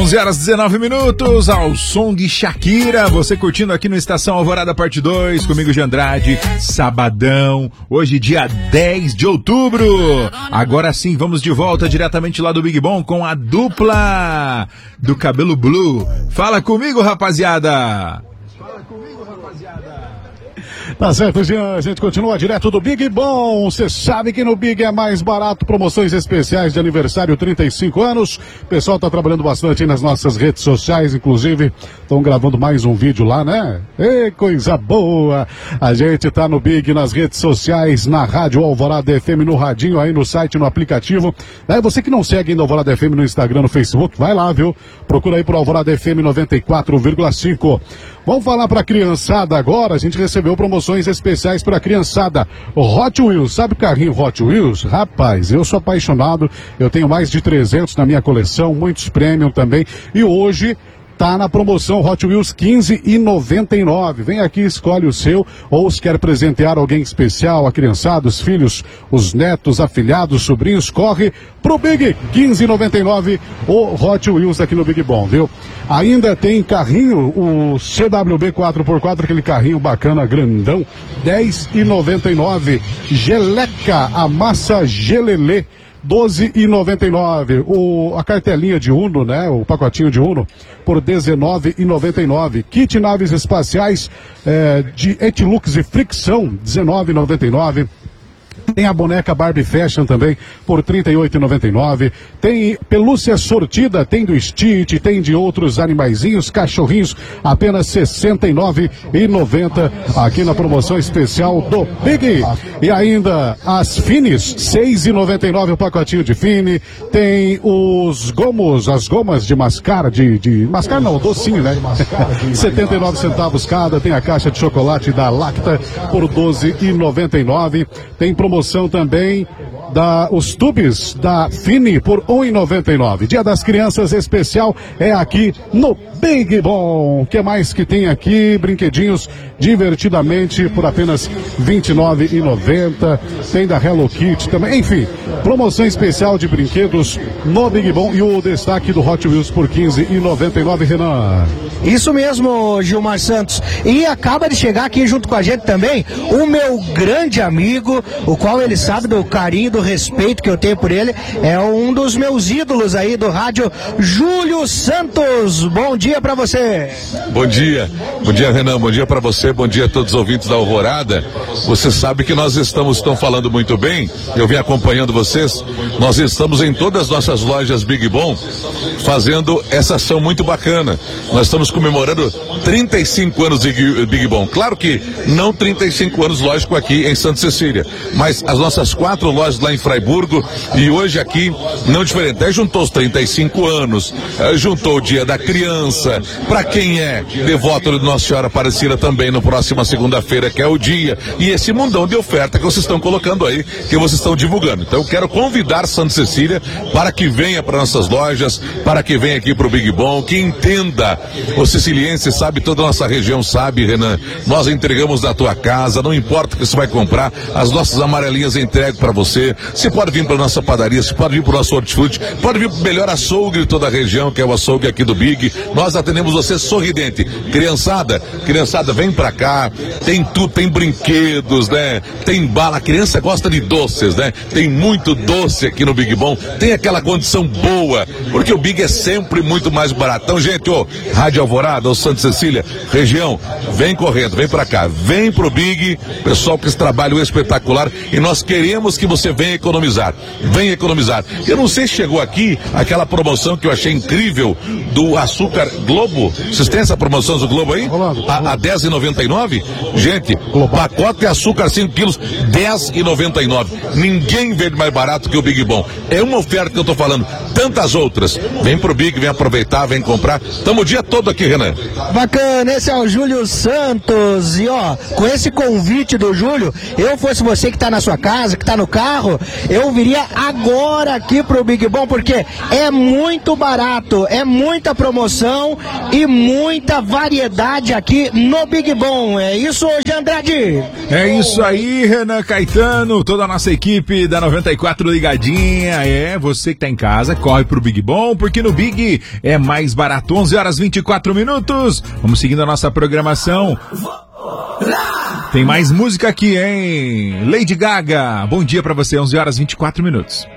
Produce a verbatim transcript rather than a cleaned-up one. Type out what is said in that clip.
onze horas e dezenove minutos, ao som de Shakira, você curtindo aqui no Estação Alvorada Parte dois, comigo de Andrade, sabadão, hoje dia dez de outubro. Agora sim, vamos de volta diretamente lá do Big Bom com a dupla do Cabelo Blue. Fala comigo, rapaziada. Fala comigo, rapaziada. Tá certo, Jean, a gente continua direto do Big Bom. Você sabe que no Big é mais barato, promoções especiais de aniversário, trinta e cinco anos. O pessoal tá trabalhando bastante aí nas nossas redes sociais, inclusive estão gravando mais um vídeo lá, né? Ei, coisa boa! A gente tá no Big nas redes sociais, na Rádio Alvorada F M, no radinho, aí no site, no aplicativo. É, você que não segue ainda Alvorada F M no Instagram, no Facebook, vai lá, viu? Procura aí por Alvorada F M noventa e quatro vírgula cinco. Vamos falar pra criançada agora, a gente recebeu promoções especiais pra criançada. O Hot Wheels, sabe o carrinho Hot Wheels? Rapaz, eu sou apaixonado, eu tenho mais de trezentos na minha coleção, muitos premium também, e hoje tá na promoção Hot Wheels quinze e noventa e nove. Vem aqui, escolhe o seu, ou se quer presentear alguém especial, a criançada, os filhos, os netos, afilhados, sobrinhos, corre pro Big quinze e noventa e nove, o Hot Wheels aqui no Big Bom, viu? Ainda tem carrinho, o C W B quatro por quatro, aquele carrinho bacana, grandão, dez e noventa e nove. Geleca, a massa gelelê, doze e noventa e nove. O, a cartelinha de Uno, né? O pacotinho de Uno, por dezenove e noventa e nove. Kit naves espaciais eh, de Etilux e fricção, dezenove e noventa e nove. Tem a boneca Barbie Fashion também, por trinta e oito e noventa e nove. Tem pelúcia sortida, tem do Stitch, tem de outros animaizinhos, cachorrinhos, apenas sessenta e nove e noventa, aqui na promoção especial do Big. E ainda as Finis, seis e noventa e nove o pacotinho de Fini. Tem os gomos, as gomas de mascar, de, de mascar não, docinho, né? setenta e nove centavos cada. Tem a caixa de chocolate da Lacta por doze e noventa e nove. Tem promoção também da os tubes da Fini por um e noventa e nove. Dia das Crianças especial é aqui no Big Bom. O que mais que tem aqui? Brinquedinhos divertidamente por apenas vinte e nove e noventa. Tem da Hello Kitty também. Enfim, promoção especial de brinquedos no Big Bom e o destaque do Hot Wheels por quinze e noventa e nove, Renan. Isso mesmo, Gilmar Santos. E acaba de chegar aqui junto com a gente também o meu grande amigo, o qual ele sabe do carinho, do respeito que eu tenho por ele, é um dos meus ídolos aí do rádio, Júlio Santos. Bom dia pra você. Bom dia, bom dia, Renan, bom dia pra você, bom dia a todos os ouvintes da Alvorada. Você sabe que nós estamos, estão falando muito bem, eu venho acompanhando vocês, nós estamos em todas as nossas lojas Big Bom, fazendo essa ação muito bacana. Nós estamos comemorando trinta e cinco anos de Big Bom, claro que não trinta e cinco anos, lógico, aqui em Santa Cecília, mas as nossas quatro lojas lá em Fraiburgo, e hoje aqui, não diferente, aí juntou os trinta e cinco anos, juntou o Dia da Criança, para quem é devoto de Nossa Senhora Aparecida também, no próxima segunda-feira, que é o dia, e esse mundão de oferta que vocês estão colocando aí, que vocês estão divulgando. Então eu quero convidar Santa Cecília para que venha para nossas lojas, para que venha aqui para o Big Bom, que entenda, o siciliense sabe, toda a nossa região sabe, Renan, nós entregamos na tua casa, não importa o que você vai comprar, as nossas amarelinhas entregam para você. Você pode vir para nossa padaria, você pode vir para o nosso hortifruti, pode vir para o melhor açougue de toda a região, que é o açougue aqui do Big. Nós atendemos você sorridente. Criançada, criançada, vem pra cá, tem tudo, tem brinquedos, né? Tem bala, a criança gosta de doces, né? Tem muito doce aqui no Big Bom, tem aquela condição boa, porque o Big é sempre muito mais barato. Então, gente, ô, Rádio Alvorada, ô Santa Cecília, região, vem correndo, vem pra cá, vem pro Big, pessoal que esse trabalho é espetacular, e nós queremos que você venha economizar, venha economizar. Eu não sei se chegou aqui aquela promoção que eu achei incrível do açúcar Globo. Vocês têm essa promoção do Globo aí? A, a dez e noventa e nove? Gente, pacote de açúcar cinco quilos, dez e noventa e nove. Ninguém vende mais barato que o Big Bom. É uma oferta que eu tô falando. Tantas outras. Vem pro Big, vem aproveitar, vem comprar. Tamo o dia todo aqui, Renan. Bacana, esse é o Júlio Santos. E ó, com esse convite do Júlio, eu fosse você que tá na sua casa, que tá no carro, barato, eu viria agora aqui pro Big Bom, porque é muito barato, é muita promoção e muita variedade aqui no Big Bom. É isso hoje, Andrade? É isso aí, Renan Caetano, toda a nossa equipe da noventa e quatro ligadinha. É, você que tá em casa, corre pro Big Bom, porque no Big é mais barato. onze horas e vinte e quatro minutos. Vamos seguindo a nossa programação. Tem mais música aqui, hein? Lady Gaga, bom dia pra você, onze horas e vinte e quatro minutos.